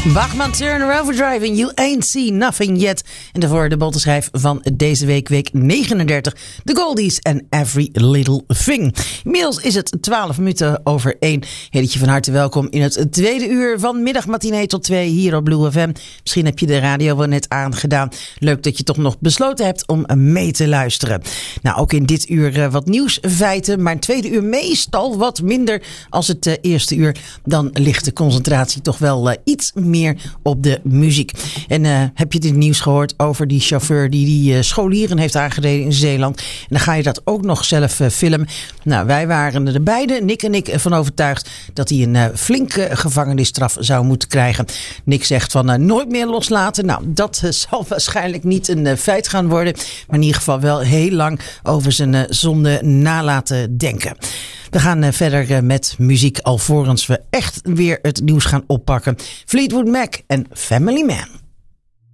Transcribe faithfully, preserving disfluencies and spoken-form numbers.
Bachman Turner Overdrive and You Ain't Seen Nothing Yet. En daarvoor de bolteschijf van deze week, week negenendertig. The Goldies and Every Little Thing. Inmiddels is het twaalf minuten over één. Hedetje van harte welkom in het tweede uur van middagmatinee tot twee hier op Blue F M. Misschien heb je de radio wel net aangedaan. Leuk dat je toch nog besloten hebt om mee te luisteren. Nou, ook in dit uur uh, wat nieuwsfeiten. Maar een tweede uur meestal wat minder als het uh, eerste uur. Dan ligt de concentratie toch wel uh, iets meer op de muziek. En uh, heb je dit nieuws gehoord over die chauffeur die die uh, scholieren heeft aangereden in Zeeland? En dan ga je dat ook nog zelf uh, filmen. Nou, wij waren er beide, Nick en ik, van overtuigd dat hij een uh, flinke gevangenisstraf zou moeten krijgen. Nick zegt van uh, nooit meer loslaten. Nou, dat uh, zal waarschijnlijk niet een uh, feit gaan worden. Maar in ieder geval wel heel lang over zijn uh, zonde nalaten denken. We gaan uh, verder uh, met muziek alvorens we echt weer het nieuws gaan oppakken. Fleetwood Mac en Family Man.